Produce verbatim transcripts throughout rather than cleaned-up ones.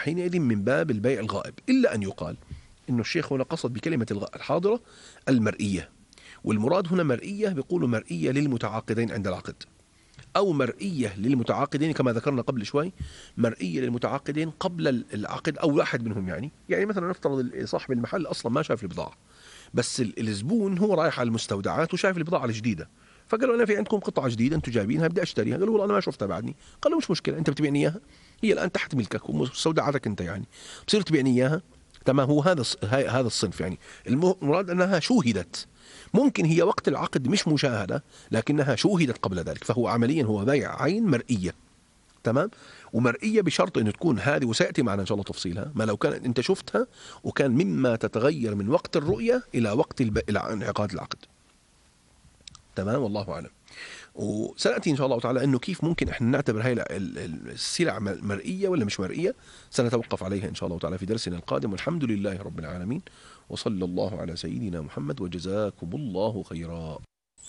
حينئذ من باب البيع الغائب، إلا أن يقال إنه الشيخ هنا قصد بكلمة الحاضرة المرئية، والمراد هنا مرئية بيقولوا مرئية للمتعاقدين عند العقد، أو مرئية للمتعاقدين كما ذكرنا قبل شوي، مرئية للمتعاقدين قبل العقد أو واحد منهم. يعني يعني مثلا نفترض صاحب المحل أصلا ما شاف البضاعة، بس الزبون هو رايح على المستودعات وشايف البضاعة الجديدة، فقالوا أنا في عندكم قطعة جديدة أنتم جايبينها بدي أشتريها، قالوا والله أنا ما شفتها بعدني، قالوا مش مشكلة أنت بتبيعني إياها، هي الآن تحت ملكك ومستودعاتك أنت، يعني بصير تبيعني إياها. تمام، هو هذا هذا الصنف. يعني المراد أنها شوهدت، ممكن هي وقت العقد مش مشاهدة لكنها شوهدت قبل ذلك، فهو عمليا هو بيع عين مرئية. تمام، ومرئية بشرط أن تكون هذه، وسيأتي معنا إن شاء الله تفصيلها، ما لو كان أنت شفتها وكان مما تتغير من وقت الرؤية إلى وقت الب... إلى انعقاد العقد. تمام، والله أعلم. وسنأتي إن شاء الله تعالى أنه كيف ممكن إحنا نعتبر هاي السلع مرئية ولا مش مرئية، سنتوقف عليها إن شاء الله تعالى في درسنا القادم، والحمد لله رب العالمين، وصلى الله على سيدنا محمد، وجزاكم الله خيرا.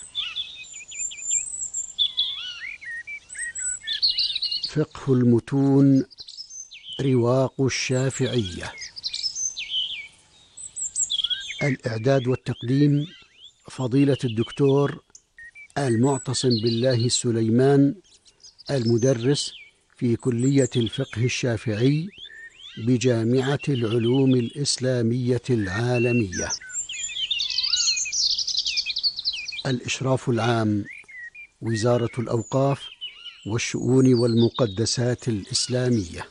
فقه المتون، رواق الشافعية. الإعداد والتقديم فضيلة الدكتور المعتصم بالله السليمان، المدرس في كلية الفقه الشافعي بجامعة العلوم الإسلامية العالمية. الإشراف العام وزارة الأوقاف والشؤون والمقدسات الإسلامية.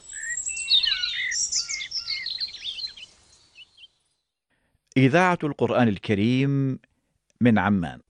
إذاعة القرآن الكريم من عمان.